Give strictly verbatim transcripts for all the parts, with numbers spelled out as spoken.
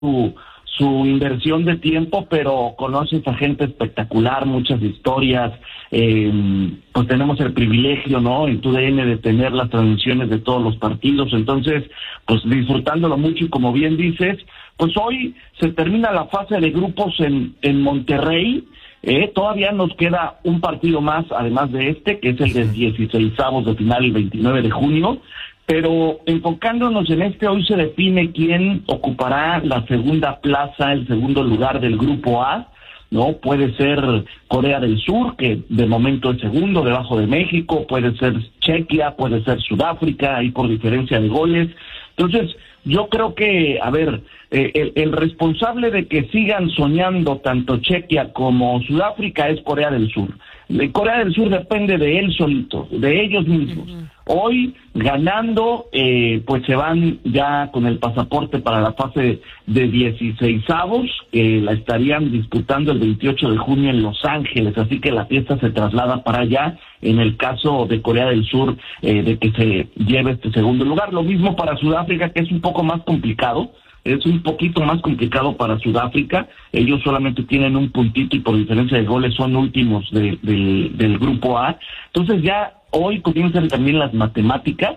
su, su inversión de tiempo, pero conoces a gente espectacular, muchas historias. Eh, pues tenemos el privilegio, ¿no?, en tu D N de tener las transmisiones de todos los partidos, entonces, pues disfrutándolo mucho, y como bien dices, pues hoy se termina la fase de grupos en, en Monterrey. Eh, todavía nos queda un partido más, además de este, que es el de dieciseisavos de final, el veintinueve de junio, pero enfocándonos en este, hoy se define quién ocupará la segunda plaza, el segundo lugar del grupo A, ¿no? Puede ser Corea del Sur, que de momento es segundo, debajo de México, puede ser Chequia, puede ser Sudáfrica, ahí por diferencia de goles. Entonces, yo creo que, a ver, eh, el, el responsable de que sigan soñando tanto Chequia como Sudáfrica es Corea del Sur. De Corea del Sur depende de él solito, de ellos mismos. Uh-huh. Hoy, ganando, eh, pues se van ya con el pasaporte para la fase de dieciseisavos, que la estarían disputando el veintiocho de junio en Los Ángeles, así que la fiesta se traslada para allá, en el caso de Corea del Sur, eh, de que se lleve este segundo lugar. Lo mismo para Sudáfrica, que es un poco más complicado, es un poquito más complicado para Sudáfrica. Ellos solamente tienen un puntito y por diferencia de goles son últimos de, de, del grupo A. Entonces ya hoy comienzan también las matemáticas,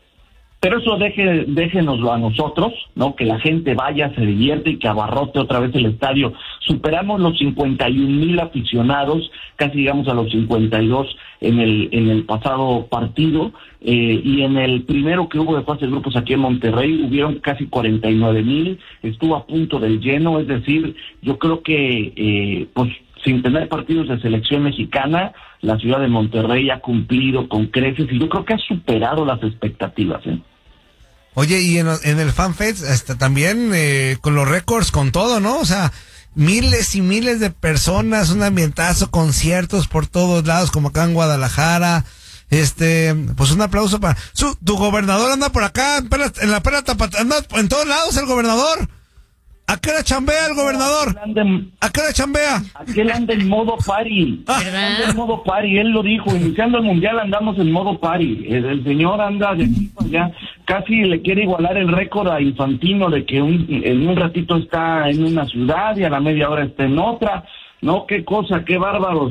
pero eso deje, déjenoslo a nosotros, ¿no? Que la gente vaya, se divierte y que abarrote otra vez el estadio. Superamos los cincuenta y un mil aficionados, casi llegamos a los cincuenta y dos en el en el pasado partido, eh, y en el primero que hubo de fase de grupos aquí en Monterrey hubieron casi cuarenta y nueve mil, estuvo a punto del lleno, es decir, yo creo que eh, pues sin tener partidos de selección mexicana, la ciudad de Monterrey ha cumplido con creces y yo creo que ha superado las expectativas, ¿eh? Oye, y en, en el FanFest este, también eh, con los récords, con todo, ¿no? O sea, miles y miles de personas, un ambientazo, conciertos por todos lados, como acá en Guadalajara. Este, pues un aplauso para... Su, tu gobernador anda por acá, en, Pera, en la Pera Tapatía, anda en todos lados el gobernador. ¿A qué hora chambea el gobernador? ¿A qué hora chambea? Aquel anda en modo party. Anda en modo party, él lo dijo. Iniciando el mundial andamos en modo party. El, el señor anda de aquí para allá. Casi le quiere igualar el récord a Infantino de que un, en un ratito está en una ciudad y a la media hora está en otra. No, qué cosa, qué bárbaros.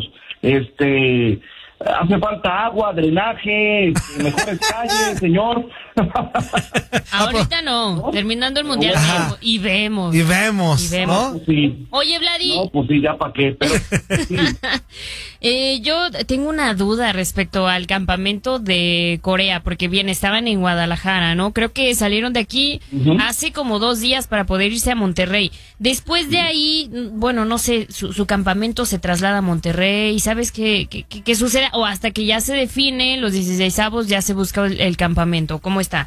Este... Hace falta agua, drenaje, mejores calles, señor. Ahorita no, ¿no? Terminando el mundial Ajá. y vemos. Y vemos, y vemos. ¿no? Pues sí. Oye, Vladi. No, pues sí, ya para qué, pero... Sí. eh, yo tengo una duda respecto al campamento de Corea, porque bien, estaban en Guadalajara, ¿no? Creo que salieron de aquí uh-huh. hace como dos días para poder irse a Monterrey. Después de ahí, bueno, no sé, su, su campamento se traslada a Monterrey, ¿sabes qué, qué, qué, qué sucede? O hasta que ya se define los dieciseisavos, ya se busca el, el campamento. ¿Cómo está?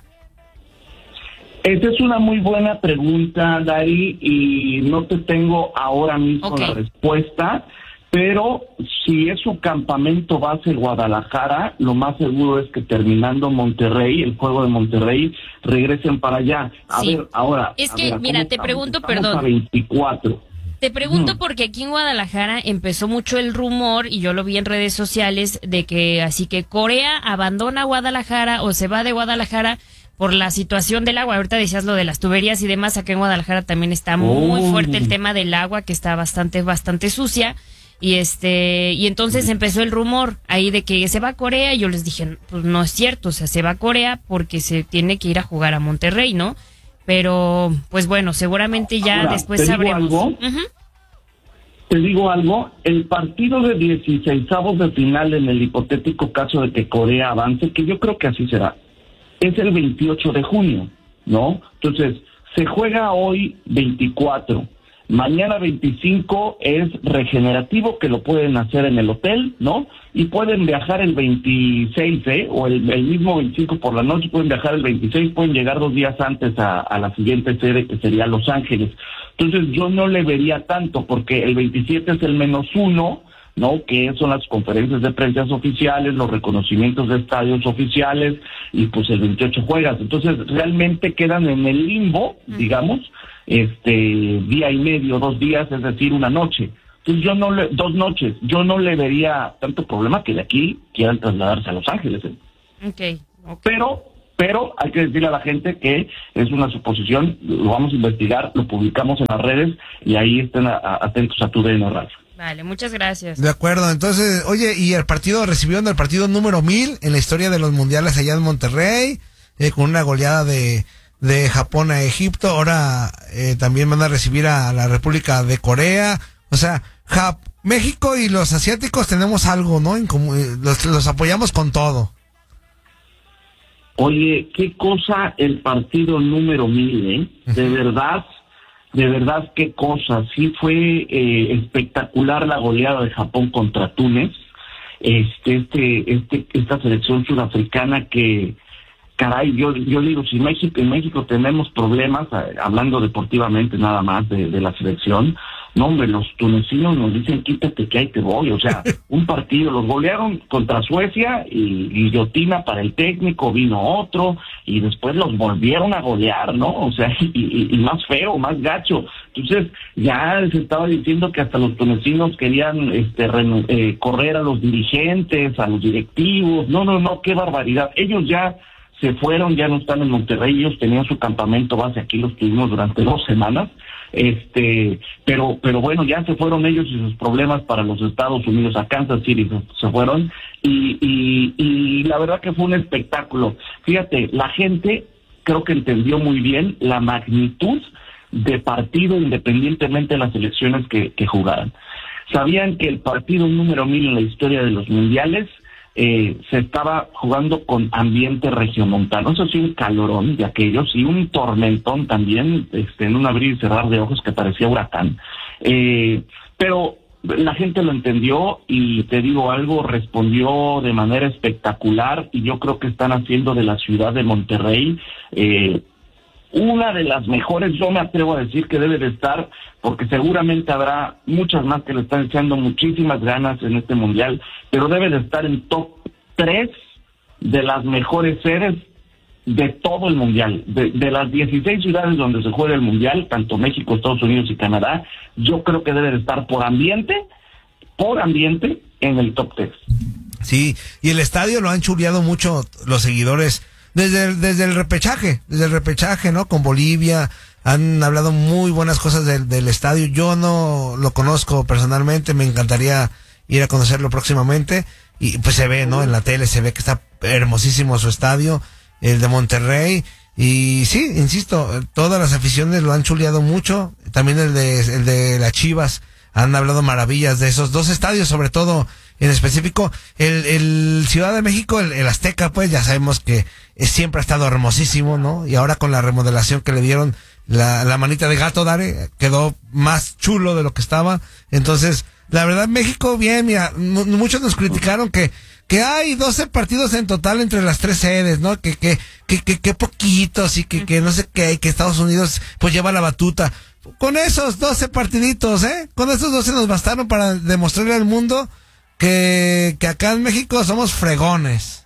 Esa es una muy buena pregunta, Dari, y no te tengo ahora mismo okay. la respuesta, pero si es su campamento base Guadalajara, lo más seguro es que terminando Monterrey, el juego de Monterrey, regresen para allá. A sí. ver, ahora... Es que, ver, mira, te estamos? pregunto, Estamos perdón. a veinticuatro. Te pregunto hmm. porque aquí en Guadalajara empezó mucho el rumor, y yo lo vi en redes sociales, de que así que Corea abandona Guadalajara o se va de Guadalajara por la situación del agua. Ahorita decías lo de las tuberías y demás, acá en Guadalajara también está muy oh. fuerte el tema del agua, que está bastante, bastante sucia. Y este, y entonces empezó el rumor ahí de que se va a Corea, y yo les dije, pues no es cierto, o sea, se va a Corea porque se tiene que ir a jugar a Monterrey, ¿no? Pero, pues bueno, seguramente ya Ahora, después ¿te sabremos. Digo algo? Uh-huh. Te digo algo, el partido de dieciseisavos de final en el hipotético caso de que Corea avance, que yo creo que así será, es el veintiocho de junio, ¿no? Entonces, se juega hoy veinticuatro, mañana veinticinco es regenerativo, que lo pueden hacer en el hotel, ¿no? Y pueden viajar el veintiséis, ¿eh? O el, el mismo veinticinco por la noche, pueden viajar el veintiséis, pueden llegar dos días antes a, a la siguiente sede, que sería Los Ángeles. Entonces yo no le vería tanto, porque el veintisiete es el menos uno, ¿no? Que son las conferencias de prensa oficiales, los reconocimientos de estadios oficiales, y pues el veintiocho juegas. Entonces realmente quedan en el limbo, digamos, este día y medio, dos días, es decir, una noche. Entonces yo no le, dos noches, yo no le vería tanto problema que de aquí quieran trasladarse a Los Ángeles, ¿eh? Okay, okay. Pero Pero hay que decirle a la gente que es una suposición, lo vamos a investigar, lo publicamos en las redes y ahí estén a, a, atentos a tu D N Radio. Vale, muchas gracias. De acuerdo, entonces, oye, y el partido, recibieron el partido número mil en la historia de los mundiales allá en Monterrey, eh, con una goleada de, de Japón a Egipto, ahora eh, también van a recibir a la República de Corea, o sea, Jap- México y los asiáticos tenemos algo, ¿no? En común, los, los apoyamos con todo. Oye, qué cosa el partido número mil, ¿eh? De verdad, de verdad, qué cosa. Sí fue eh, espectacular la goleada de Japón contra Túnez. Este, este, este, esta selección sudafricana que, caray, yo, yo digo, si México, en México tenemos problemas, eh, hablando deportivamente nada más de, de la selección, no, hombre, los tunecinos nos dicen quítate que ahí te voy, o sea, un partido, los golearon contra Suecia y guillotina para el técnico, vino otro y después los volvieron a golear, ¿no? O sea, y, y, y más feo, más gacho. Entonces, ya se estaba diciendo que hasta los tunecinos querían este renu- eh, correr a los dirigentes, a los directivos, no, no, no, qué barbaridad. Ellos ya se fueron, ya no están en Monterrey, ellos tenían su campamento base, aquí los tuvimos durante dos semanas, este, pero pero bueno, ya se fueron ellos y sus problemas para los Estados Unidos, a Kansas City se, se fueron, y, y, y la verdad que fue un espectáculo. Fíjate, la gente creo que entendió muy bien la magnitud de partido independientemente de las elecciones que, que jugaran. Sabían que el partido número mil en la historia de los mundiales Eh, se estaba jugando con ambiente regiomontano, eso sí, un calorón de aquellos y un tormentón también, este, en un abrir y cerrar de ojos que parecía huracán. Eh, pero la gente lo entendió y te digo algo, respondió de manera espectacular y yo creo que están haciendo de la ciudad de Monterrey eh, una de las mejores, yo me atrevo a decir que debe de estar, porque seguramente habrá muchas más que le están echando muchísimas ganas en este mundial, pero debe de estar en top tres de las mejores sedes de todo el mundial, de, de las dieciséis ciudades donde se juega el mundial, tanto México, Estados Unidos y Canadá, yo creo que debe de estar por ambiente, por ambiente, en el top tres. Sí, y el estadio lo han chuleado mucho los seguidores desde el, desde el repechaje, desde el repechaje, ¿no? Con Bolivia, han hablado muy buenas cosas del, del estadio. Yo no lo conozco personalmente, me encantaría ir a conocerlo próximamente. Y pues se ve, ¿no? En la tele se ve que está hermosísimo su estadio, el de Monterrey. Y sí, insisto, todas las aficiones lo han chuleado mucho. También el de, el de las Chivas, han hablado maravillas de esos dos estadios, sobre todo en específico. El, el Ciudad de México, el, el Azteca, pues ya sabemos que es, siempre ha estado hermosísimo, ¿no? Y ahora con la remodelación que le dieron, la, la manita de gato, Dare, quedó más chulo de lo que estaba. Entonces, la verdad, México, bien, mira, m- muchos nos criticaron que, que hay doce partidos en total entre las tres sedes, ¿no? Que, que, que, que, que poquitos y que, que no sé qué, que Estados Unidos, pues lleva la batuta. Con esos doce partiditos, ¿eh? Con esos doce nos bastaron para demostrarle al mundo que, que acá en México somos fregones.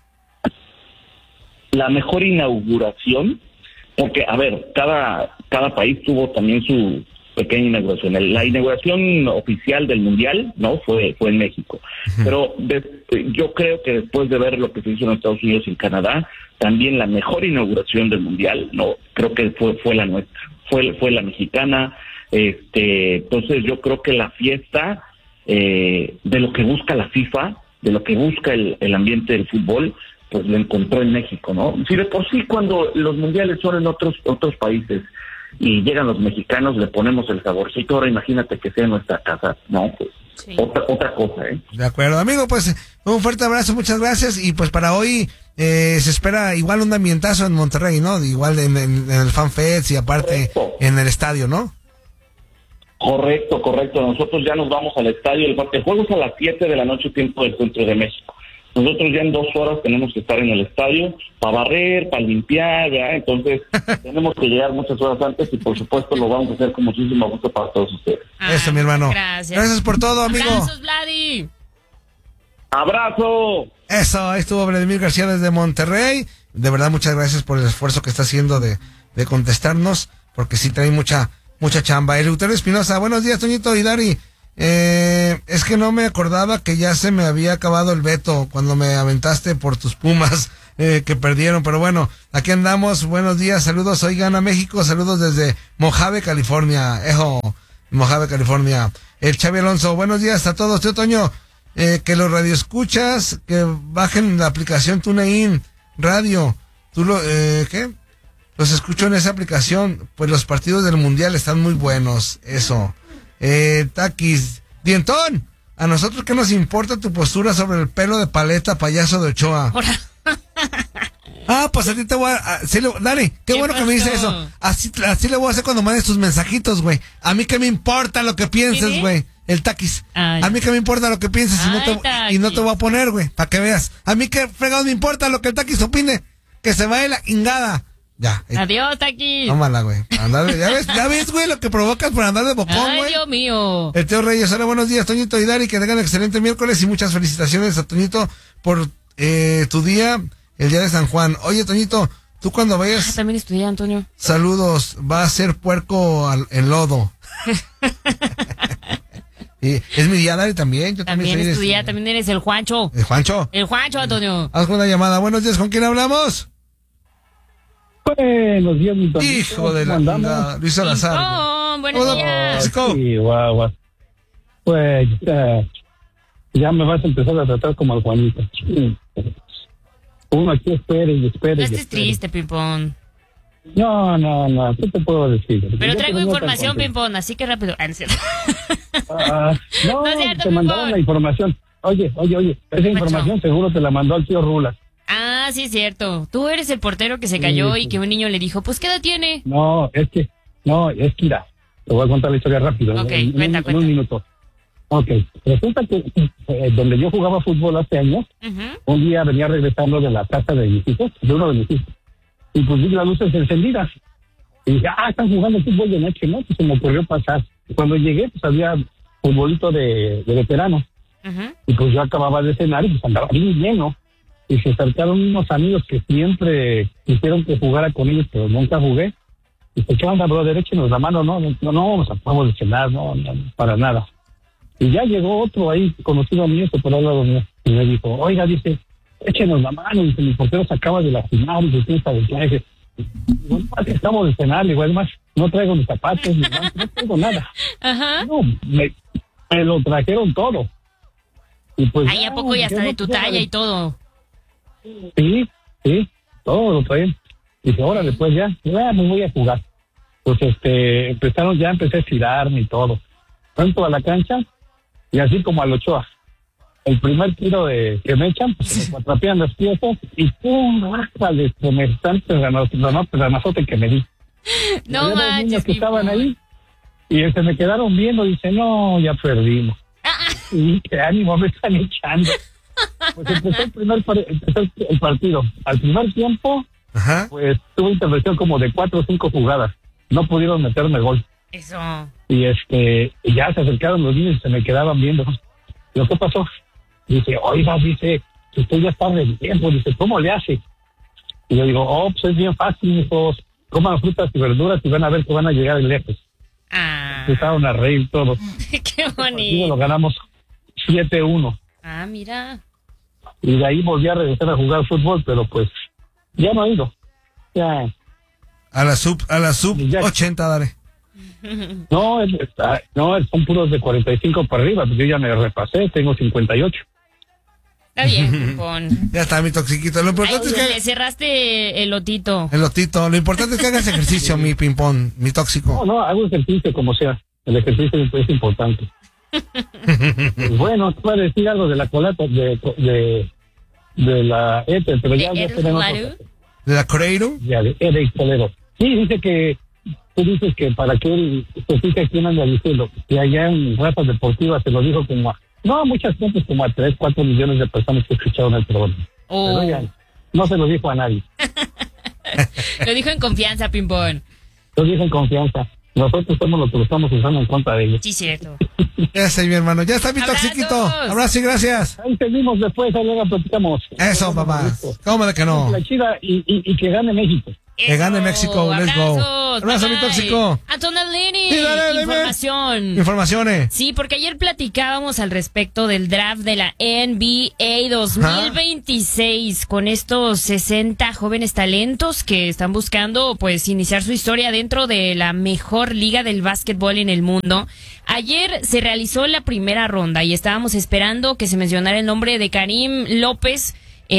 La mejor inauguración, porque, a ver, cada, cada país tuvo también su pequeña inauguración. La inauguración oficial del Mundial, ¿no? Fue fue en México. Uh-huh. Pero de, yo creo que después de ver lo que se hizo en Estados Unidos y en Canadá, también la mejor inauguración del Mundial, ¿no? Creo que fue fue la nuestra. Fue, fue la mexicana. Este, entonces yo creo que la fiesta eh, de lo que busca la FIFA, de lo que busca el, el ambiente del fútbol, pues lo encontró en México, ¿no? Si de por sí cuando los mundiales son en otros otros países y llegan los mexicanos, le ponemos el saborcito, ahora imagínate que sea en nuestra casa, ¿no? Pues sí. otra, otra cosa, ¿eh? De acuerdo, amigo, pues un fuerte abrazo, muchas gracias, y pues para hoy eh, se espera igual un ambientazo en Monterrey, ¿no? Igual en, en, en el FanFest y aparte correcto. En el estadio, ¿no? Correcto, correcto, nosotros ya nos vamos al estadio, el parte de juegos a las siete de la noche, tiempo del centro de México. Nosotros ya en dos horas tenemos que estar en el estadio para barrer, para limpiar, ¿verdad? Entonces tenemos que llegar muchas horas antes y por supuesto lo vamos a hacer con muchísimo gusto para todos ustedes. Ah, eso, mi hermano. Gracias. Gracias por todo, amigo. Abrazos, Vladi. ¡Abrazo! Eso, ahí estuvo Vladimir García desde Monterrey. De verdad, muchas gracias por el esfuerzo que está haciendo de, de contestarnos, porque sí trae mucha mucha chamba. Eleuterio Espinosa, buenos días, Toñito y Dari. Eh, es que no me acordaba que ya se me había acabado el veto cuando me aventaste por tus Pumas eh, que perdieron, pero bueno, aquí andamos. Buenos días, saludos, soy Gana México, saludos desde Mojave, California. Ejo, Mojave, California. El Xavi Alonso, buenos días a todos. Tío Toño, eh, que los radioescuchas, que bajen la aplicación TuneIn Radio. ¿Tú lo, eh, qué? Los escucho en esa aplicación, pues los partidos del Mundial están muy buenos, eso. Eh, Taquis, Dientón, a nosotros qué nos importa tu postura sobre el pelo de paleta payaso de Ochoa. Ah, pues a ti te voy a... a sí, le, Dani, qué, qué bueno pasó? Que me dice eso. Así, así le voy a hacer cuando mandes tus mensajitos, güey. A mí qué me importa lo que pienses, güey. El Taquis. Ay. A mí qué me importa lo que pienses. Ay, y, no te, y no te voy a poner, güey, para que veas. A mí qué fregado me importa lo que el Taquis opine. Que se vaya la ingada. Ya. Adiós, Taquis. Tómala, güey. Andar, ya ves, ya ves, güey, lo que provocas por andar de bocón, güey. Ay, Dios mío. El Teo Reyes, hola, buenos días, Toñito y Dari, que tengan un excelente miércoles y muchas felicitaciones a Toñito por eh, tu día, el día de San Juan. Oye, Toñito, tú cuando vayas... Ah, también estudié, Antonio. Saludos, va a ser puerco al, en lodo. Y es mi día, Dari, también. Yo también también estudié, eres, también eres el Juancho. ¿El Juancho? El Juancho, Antonio. Haz una llamada. Buenos días, ¿con quién hablamos? Buenos días, mi Toñito. Hijo de la, la Luis Salazar. Oh, buenos Hola, días. Oh, sí, guau, guau. Pues uh, ya me vas a empezar a tratar como al Juanito. Uno aquí espere y espere. No y estés espere. triste, Pimpón. No, no, no, ¿qué te puedo decir? Pero Yo traigo te información, Pimpón, así que rápido. Ah, no es cierto. Uh, no, No es cierto, te mandaron Pimpón. la información. Oye, oye, oye, esa información seguro te la mandó el tío Rulas. Ah, sí, es cierto. Tú eres el portero que se cayó Sí, y sí. que un niño le dijo, pues, ¿qué edad tiene? No, es que, no, es que mira, te voy a contar la historia rápido. Ok, en, cuenta, en cuenta. un minuto. Ok, resulta que eh, donde yo jugaba fútbol hace años, Ujú. un día venía regresando de la casa de mis hijos, de uno de mis hijos, y pues vi las luces encendidas. Y dije, ah, están jugando fútbol de noche, ¿no? Pues se me ocurrió pasar. Y cuando llegué, pues había futbolito de, de veteranos. Ujú. Y pues yo acababa de cenar y pues andaba bien lleno. Y se acercaron unos amigos que siempre quisieron que jugara con ellos, pero nunca jugué. Y pues, ¿qué onda, brother? Échenos la mano. No, no, no, no, nos acabamos de cenar, no, no, para nada. Y ya llegó otro ahí, conocido mío, que por al lado mío, y me dijo, oiga, dice, échenos la mano. Dice, mi portero se acaba de lastimar, y dice, ¿quién sabe qué? Dice, bueno, acabamos de cenar, igual más, no traigo mis zapatos, ni nada, no traigo nada. Ajá. No, me, me lo trajeron todo. Y pues, Ay, ¿a poco ya está de tu talla y todo? Sí, sí, todo lo traen. Dice, órale, pues ya, ya me voy a jugar. Pues este, empezaron, ya empecé a estirarme y todo. Tanto a la cancha, y así como al Ochoa. El primer tiro de, que me echan, pues se me atrapean las piezas y pum, rájale, se me están ranazote que me di. No Había dos niños manches, que estaban Pimpón. ahí y se me quedaron viendo y dice, no, ya perdimos. Y qué ánimo me están echando. Pues empezó el primer par- empezó el, el partido. Al primer tiempo, Ajá. pues tuve intervención como de cuatro o cinco jugadas. No pudieron meterme gol. Eso. Y este, y ya se acercaron los niños y se me quedaban viendo. Digo, ¿qué pasó? Dice, oiga, dice, usted ya está de tiempo. Dice, ¿cómo le hace? Y yo digo, oh, pues es bien fácil, hijos. Coman frutas y verduras y van a ver que van a llegar lejos. Ah. Empezaron a reír todos. Qué Y lo bonito. ganamos siete uno. Ah, mira. Y de ahí volví a regresar a jugar fútbol, pero pues ya no he ido. Ya. A la sub, a la sub Ya. ochenta, dale. No, es- está- no, son puros de cuarenta y cinco para arriba. Yo ya me repasé, tengo cincuenta y ocho. Está bien, Pimpón. Ya está mi toxiquito. Lo Ay, importante es le que... cerraste el lotito. El lotito. Lo importante es que hagas ejercicio, mi ping-pong, mi No, tóxico. no, hago ejercicio como sea. El ejercicio es importante. Pues bueno, te voy a decir algo de la colata, de, de, de la E T E, pero ya... ¿De ya Eres tenemos- Claro? ¿De la Coreiro? Ya, de Eric Toledo. Sí, dice que, tú dices que para que él se fije quién anda diciendo, que allá en Razas Deportivas se lo dijo como a, no a muchas gentes, como a tres, cuatro millones de personas que escucharon el programa. Oh. Pero ya, no se lo dijo a nadie, Lo dijo en confianza, Pimpón. lo dijo en confianza. Nosotros somos los que lo estamos usando en contra de ellos. Sí, cierto. Ya está, mi hermano. Ya está mi ¡Abrazos! toxiquito. Abrazo y gracias. Ahí seguimos después, ahí luego platicamos. Eso, papá. ¿Cómo de que no? La chida y, y, y que gane México. Que gane México, let's go. Abrazo, mi tóxico. Antonellini, Sí, dale, dale, información. Informaciones. Sí, porque ayer platicábamos al respecto del draft de la N B A dos mil veintiséis, con estos sesenta jóvenes talentos que están buscando pues iniciar su historia dentro de la mejor liga del básquetbol en el mundo. Ayer se realizó la primera ronda y estábamos esperando que se mencionara el nombre de Karim López,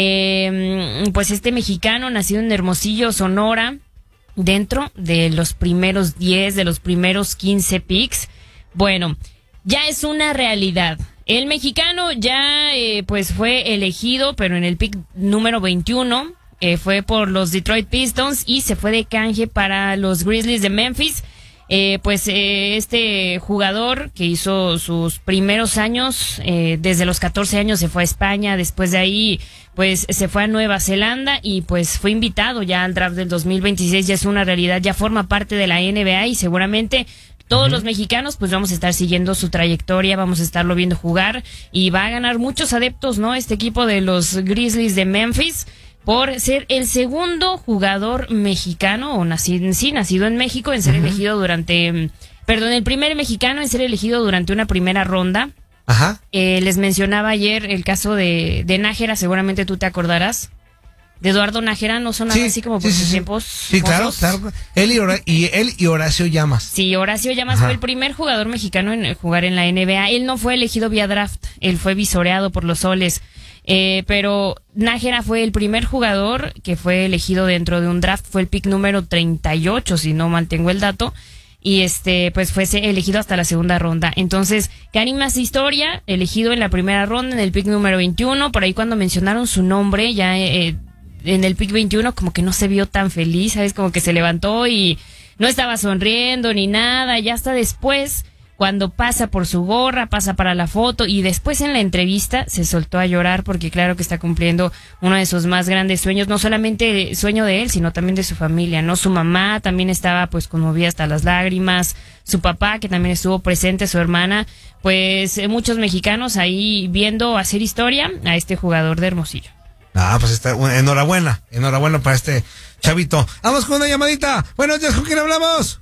eh, pues este mexicano nacido en Hermosillo, Sonora, dentro de los primeros diez, de los primeros quince picks. Bueno, ya es una realidad. El mexicano ya eh, pues fue elegido, pero en el pick número veintiuno, eh, fue por los Detroit Pistons y se fue de canje para los Grizzlies de Memphis. Eh, pues eh, este jugador que hizo sus primeros años, eh, desde los catorce años se fue a España, después de ahí pues se fue a Nueva Zelanda y pues fue invitado ya al draft del dos mil veintiséis, ya es una realidad, ya forma parte de la N B A y seguramente todos uh-huh. los mexicanos pues vamos a estar siguiendo su trayectoria, vamos a estarlo viendo jugar y va a ganar muchos adeptos, ¿no? Este equipo de los Grizzlies de Memphis, por ser el segundo jugador mexicano, o nacido, sí, nacido en México, en ser uh-huh. elegido durante, perdón, el primer mexicano en ser elegido durante una primera ronda. Ajá. Eh, les mencionaba ayer el caso de, de Nájera, seguramente tú te acordarás. De Eduardo Nájera, ¿no sonaba sí, así como por sí, sus sí, tiempos? Sí, claro, claro. Él y, Hora- y él y Horacio Llamas. Sí, Horacio Llamas Ajá. fue el primer jugador mexicano en jugar en la N B A. Él no fue elegido vía draft, él fue visoreado por los Soles. Eh, pero Nájera fue el primer jugador que fue elegido dentro de un draft, fue el pick número treinta y ocho, si no mal tengo el dato, y este pues fue elegido hasta la segunda ronda. Entonces, Karim hace historia, elegido en la primera ronda, en el pick número veintiuno, por ahí cuando mencionaron su nombre, ya eh, en el pick veintiuno como que no se vio tan feliz, ¿sabes? Como que se levantó y no estaba sonriendo ni nada, ya hasta después, cuando pasa por su gorra, pasa para la foto y después en la entrevista se soltó a llorar porque claro que está cumpliendo uno de sus más grandes sueños, no solamente sueño de él, sino también de su familia, ¿no? Su mamá también estaba pues conmovida hasta las lágrimas, su papá que también estuvo presente, su hermana, pues eh, muchos mexicanos ahí viendo hacer historia a este jugador de Hermosillo. Ah, pues está, enhorabuena, enhorabuena para este chavito. Vamos con una llamadita. Buenos días, ¿con quién hablamos?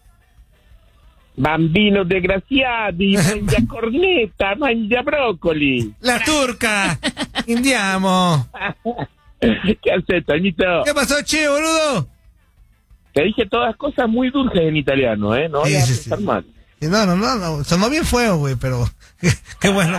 Bambino desgraciati, mangia corneta, mangia brócoli. La turca, indiamo. ¿Qué haces, Toñito? ¿Qué pasó, che, boludo? Te dije todas cosas muy dulces en italiano, ¿eh? No sí, voy a sí, pensar sí. mal. No, no, no, no, sonó bien feo, güey, pero qué bueno.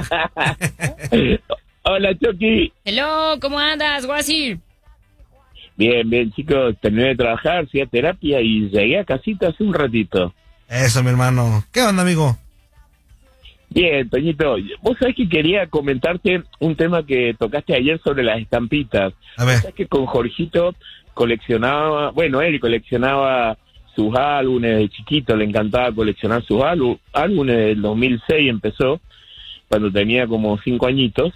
Hola, Chucky. Hello, ¿cómo andas, Guasi? Bien, bien, chicos, terminé de trabajar, fui a terapia y llegué a casita hace un ratito. Eso, mi hermano. ¿Qué onda, amigo? Bien, Toñito, vos sabés que quería comentarte un tema que tocaste ayer sobre las estampitas. A ver. Sabés que con Jorgito coleccionaba, bueno, él coleccionaba sus álbumes de chiquito, le encantaba coleccionar sus álbumes, álbumes del dos mil seis empezó, cuando tenía como cinco añitos.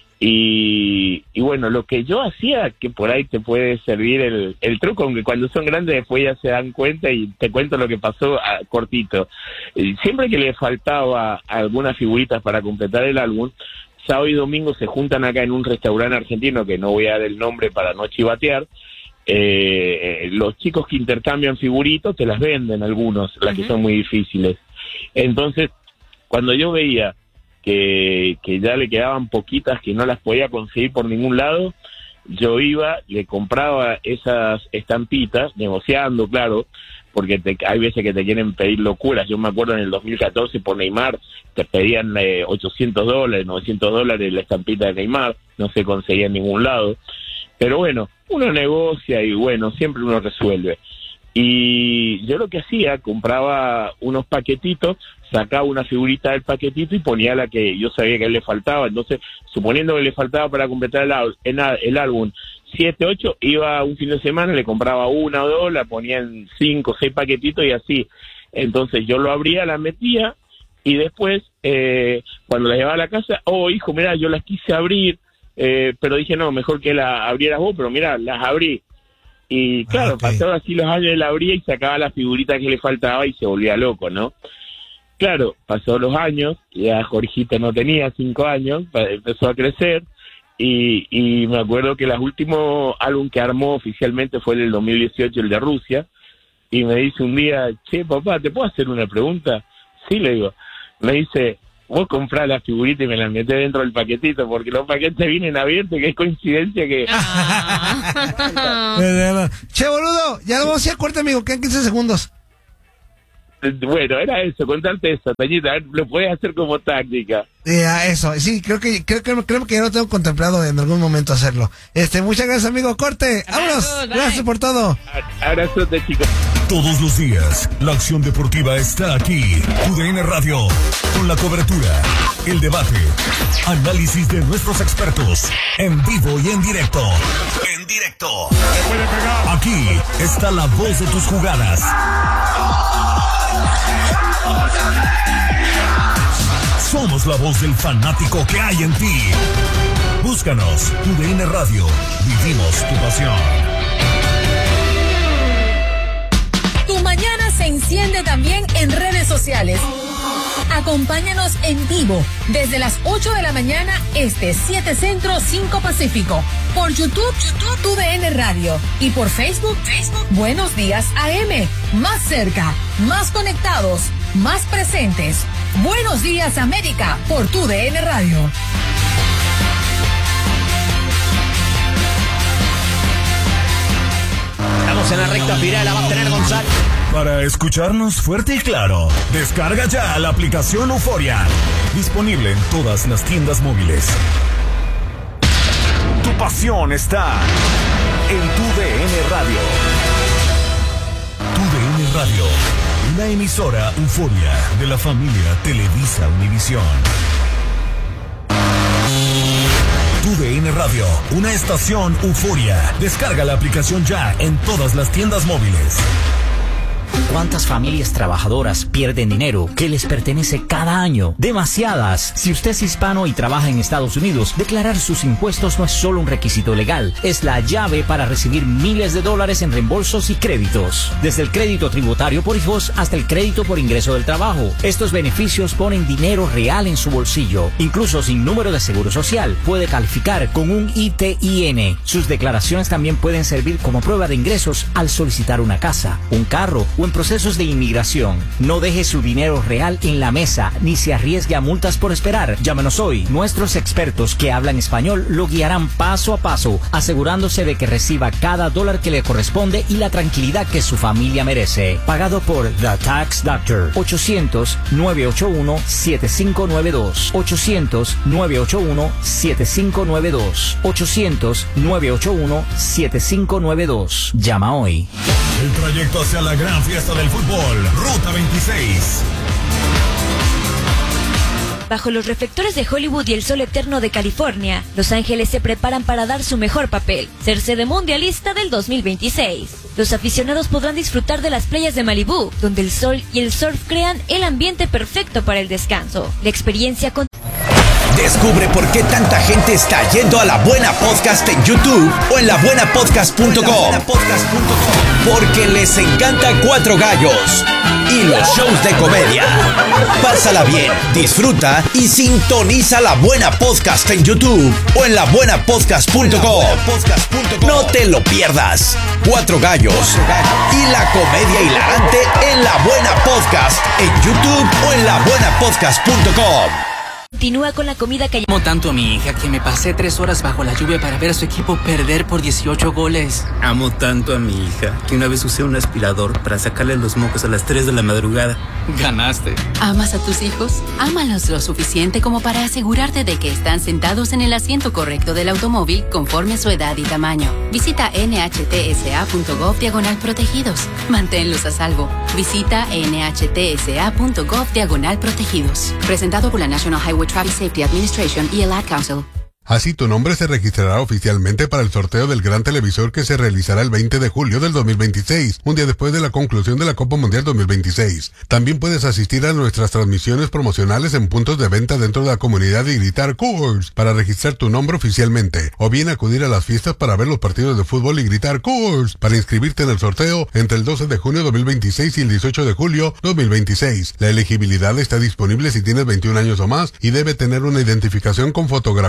Y, y bueno, lo que yo hacía, que por ahí te puede servir el, el truco, aunque cuando son grandes después ya se dan cuenta y te cuento lo que pasó a, cortito. Eh, siempre que le faltaba algunas figuritas para completar el álbum, sábado y domingo se juntan acá en un restaurante argentino, que no voy a dar el nombre para no chivatear. Eh, los chicos que intercambian figuritos te las venden algunos, las uh-huh. que son muy difíciles. Entonces, cuando yo veía Que, que ya le quedaban poquitas, que no las podía conseguir por ningún lado, yo iba, le compraba esas estampitas, negociando, claro, porque te, hay veces que te quieren pedir locuras. Yo me acuerdo en el dos mil catorce por Neymar, te pedían eh, ochocientos dólares, novecientos dólares la estampita de Neymar, no se conseguía en ningún lado. Pero bueno, uno negocia y bueno, siempre uno resuelve. Y yo lo que hacía, compraba unos paquetitos, sacaba una figurita del paquetito y ponía la que yo sabía que a él le faltaba. Entonces, suponiendo que le faltaba para completar el, el, el álbum siete, ocho, iba un fin de semana, le compraba una o dos, la ponía en cinco, seis paquetitos y así. Entonces yo lo abría, la metía y después, eh, cuando la llevaba a la casa, oh hijo, mira, yo las quise abrir, eh, pero dije no, mejor que la abrieras vos, pero mira, las abrí. Y claro, ah, okay. Pasaba así los años, la abría y sacaba la figurita que le faltaba y se volvía loco, ¿no? Claro, pasó los años, ya Jorgito no tenía cinco años, empezó a crecer y, y me acuerdo que el último álbum que armó oficialmente fue el del dos mil dieciocho, el de Rusia, y me dice un día, che, papá, ¿te puedo hacer una pregunta? Sí, le digo. Me dice, vos comprás la figurita y me la metés dentro del paquetito, porque los paquetes vienen abiertos, que es coincidencia que... Ah. Che, boludo, ya lo vamos a ir a corte, amigo, quedan quince segundos. Bueno, era eso, contarte eso, Tañita, lo puedes hacer como táctica. Yeah, eso, sí, creo que creo que creo que ya lo tengo contemplado en algún momento hacerlo. Este, muchas gracias, amigo, corte. Vámonos. Gracias por todo. Abrazote, chicos. Todos los días, la acción deportiva está aquí. U D N Radio, con la cobertura, el debate, análisis de nuestros expertos, en vivo y en directo. En directo. Aquí está la voz de tus jugadas. Somos la voz del fanático que hay en ti. Búscanos, U D N Radio. Vivimos tu pasión. Tu mañana se enciende también en redes sociales. Acompáñanos en vivo desde las ocho de la mañana este, siete Centro, cinco Pacífico. Por YouTube, YouTube, U D N Radio. Y por Facebook, Facebook, Buenos Días A M. Más cerca, más conectados, más presentes. Buenos Días América por Tu D N Radio. Estamos en la recta final, la va a tener Gonzalo. Para escucharnos fuerte y claro, descarga ya la aplicación Euforia. Disponible en todas las tiendas móviles. Tu pasión está en Tu D N Radio. Tu D N Radio, una emisora Euforia de la familia Televisa Univisión. Tu D N Radio, una estación Euforia. Descarga la aplicación ya en todas las tiendas móviles. ¿Cuántas familias trabajadoras pierden dinero que les pertenece cada año? Demasiadas. Si usted es hispano y trabaja en Estados Unidos, declarar sus impuestos no es solo un requisito legal, es la llave para recibir miles de dólares en reembolsos y créditos. Desde el crédito tributario por hijos hasta el crédito por ingreso del trabajo. Estos beneficios ponen dinero real en su bolsillo. Incluso sin número de seguro social, puede calificar con un I T I N. Sus declaraciones también pueden servir como prueba de ingresos al solicitar una casa, un carro o en procesos de inmigración. No deje su dinero real en la mesa ni se arriesgue a multas por esperar. Llámanos hoy. Nuestros expertos que hablan español lo guiarán paso a paso, asegurándose de que reciba cada dólar que le corresponde y la tranquilidad que su familia merece. Pagado por The Tax Doctor. ochocientos, nueve ocho uno, siete cinco nueve dos. ochocientos, nueve ocho uno, siete cinco nueve dos. ochocientos, nueve ocho uno, siete cinco nueve dos. Llama hoy. El trayecto hacia la gran fiesta del fútbol, Ruta veintiséis. Bajo los reflectores de Hollywood y el sol eterno de California, Los Ángeles se preparan para dar su mejor papel, ser sede mundialista del dos mil veintiséis. Los aficionados podrán disfrutar de las playas de Malibú, donde el sol y el surf crean el ambiente perfecto para el descanso. La experiencia con... Descubre por qué tanta gente está yendo a La Buena Podcast en YouTube o en la buena podcast punto com. Porque les encanta Cuatro Gallos y los shows de comedia. Pásala bien, disfruta y sintoniza La Buena Podcast en YouTube o en la buena podcast punto com. No te lo pierdas. Cuatro Gallos y la comedia hilarante en La Buena Podcast en YouTube o en la buena podcast punto com. Continúa con la comida que... Amo tanto a mi hija que me pasé tres horas bajo la lluvia para ver a su equipo perder por dieciocho goles. Amo tanto a mi hija que una vez usé un aspirador para sacarle los mocos a las tres de la madrugada. Ganaste. ¿Amas a tus hijos? Ámalos lo suficiente como para asegurarte de que están sentados en el asiento correcto del automóvil conforme a su edad y tamaño. Visita nhtsa.gov diagonal protegidos. Manténlos a salvo. Visita nhtsa.gov diagonal protegidos. Presentado por la National Highway Traffic Safety Administration y el Ad Council. Así tu nombre se registrará oficialmente para el sorteo del gran televisor que se realizará el veinte de julio del dos mil veintiséis, un día después de la conclusión de la Copa Mundial dos mil veintiséis. También puedes asistir a nuestras transmisiones promocionales en puntos de venta dentro de la comunidad y gritar Coors para registrar tu nombre oficialmente, o bien acudir a las fiestas para ver los partidos de fútbol y gritar Coors para inscribirte en el sorteo entre el doce de junio de dos mil veintiséis y el dieciocho de julio de dos mil veintiséis. La elegibilidad está disponible si tienes veintiún años o más y debe tener una identificación con fotografía válida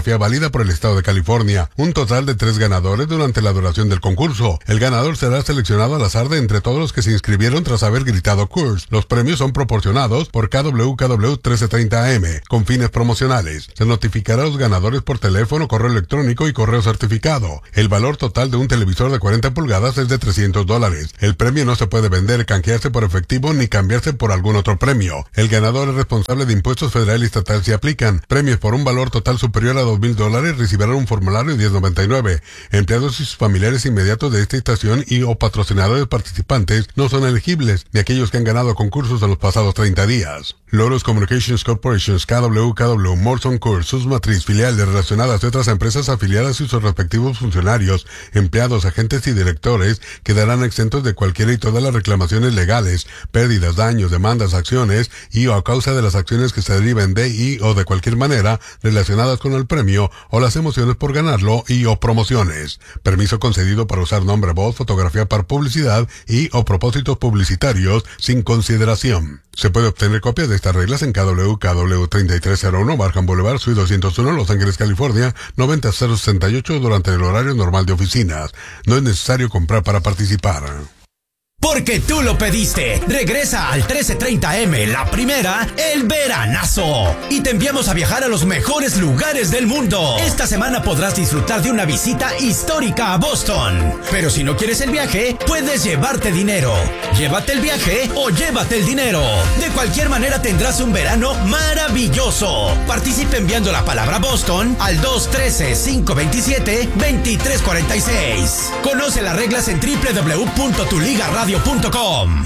elegida por el estado de California. Un total de tres ganadores durante la duración del concurso. El ganador será seleccionado al azar de entre todos los que se inscribieron tras haber gritado Curse. Los premios son proporcionados por K W K W trece treinta A M con fines promocionales. Se notificará a los ganadores por teléfono, correo electrónico y correo certificado. El valor total de un televisor de cuarenta pulgadas es de trescientos dólares. El premio no se puede vender, canjearse por efectivo ni cambiarse por algún otro premio. El ganador es responsable de impuestos federal y estatal si aplican. Premios por un valor total superior a dos mil dólares recibirán un formulario diez noventa y nueve. Empleados y sus familiares inmediatos de esta estación y o patrocinadores participantes no son elegibles, ni aquellos que han ganado concursos en los pasados treinta días. Lotus Communications Corporation, K W K W, Morrison Curse, sus matriz, filiales relacionadas y otras empresas afiliadas y sus respectivos funcionarios, empleados, agentes y directores quedarán exentos de cualquiera y todas las reclamaciones legales, pérdidas, daños, demandas, acciones y o a causa de las acciones que se deriven de y o de cualquier manera relacionadas con el premio o las emociones por ganarlo y o promociones. Permiso concedido para usar nombre, voz, fotografía para publicidad y o propósitos publicitarios sin consideración. Se puede obtener copias de estas reglas en K W K W treinta y tres cero uno Barham Boulevard, Suite doscientos uno, Los Ángeles, California, noventa cero sesenta y ocho durante el horario normal de oficinas. No es necesario comprar para participar. Porque tú lo pediste. Regresa al trece treinta eme, la primera, el veranazo. Y te enviamos a viajar a los mejores lugares del mundo. Esta semana podrás disfrutar de una visita histórica a Boston. Pero si no quieres el viaje, puedes llevarte dinero. Llévate el viaje o llévate el dinero. De cualquier manera tendrás un verano maravilloso. Participa enviando la palabra Boston al dos uno tres, cinco dos siete, dos tres cuatro seis. Conoce las reglas en doble u doble u doble u punto tu liga radio punto com.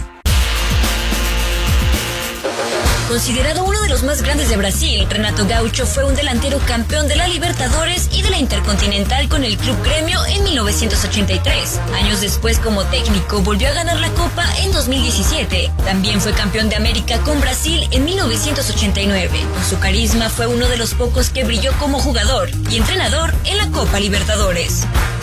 Considerado uno de los más grandes de Brasil, Renato Gaucho fue un delantero campeón de la Libertadores y de la Intercontinental con el Club Gremio en mil novecientos ochenta y tres. Años después, como técnico, volvió a ganar la Copa en dos mil diecisiete. También fue campeón de América con Brasil en mil novecientos ochenta y nueve. Con su carisma fue uno de los pocos que brilló como jugador y entrenador en la Copa Libertadores.